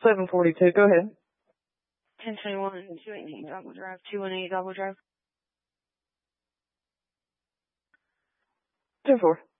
742, go ahead. 1021, 218 Dogwood Drive, 218 Dogwood Drive. 10-4.